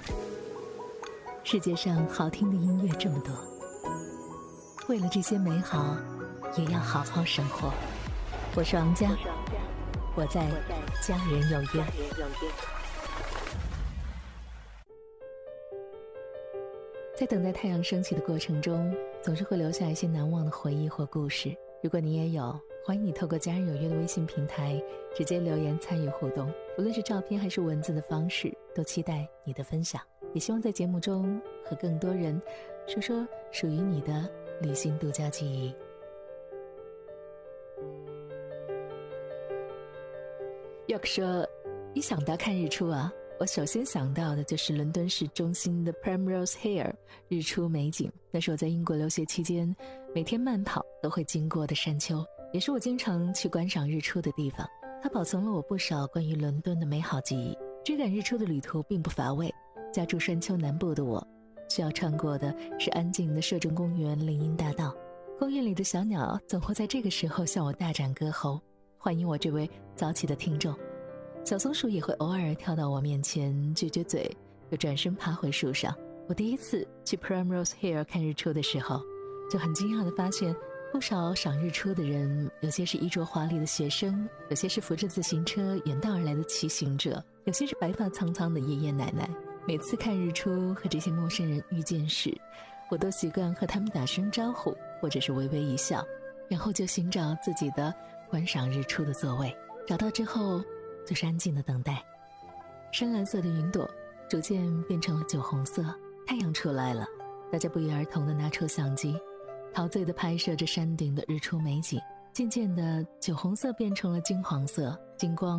世界上好听的音乐这么多，为了这些美好，也要好好生活。我是王佳，我在家人有约。在等待太阳升起的过程中，总是会留下一些难忘的回忆或故事。如果你也有，欢迎你透过家人有约的微信平台直接留言参与互动，无论是照片还是文字的方式，都期待你的分享。也希望在节目中和更多人说说属于你的旅行独家记忆。要说一想到看日出啊，我首先想到的就是伦敦市中心的 Primrose Hill 日出美景，那是我在英国留学期间每天慢跑都会经过的山丘，也是我经常去观赏日出的地方。它保存了我不少关于伦敦的美好记忆。追赶日出的旅途并不乏味，家住山丘南部的我，需要穿过的是安静的摄政公园林荫大道。公园里的小鸟总会在这个时候向我大展歌喉，欢迎我这位早起的听众。小松鼠也会偶尔跳到我面前撅撅嘴，又转身爬回树上。我第一次去 Primrose Hill 看日出的时候，就很惊讶地发现不少赏日出的人，有些是衣着华丽的学生，有些是扶着自行车远道而来的骑行者，有些是白发苍苍的爷爷奶奶。每次看日出和这些陌生人遇见时，我都习惯和他们打声招呼，或者是微微一笑，然后就寻找自己的观赏日出的座位。找到之后就是安静的等待。深蓝色的云朵逐渐变成了酒红色，太阳出来了，大家不约而同地拿出相机，陶醉地拍摄着山顶的日出美景。渐渐的，酒红色变成了金黄色，金光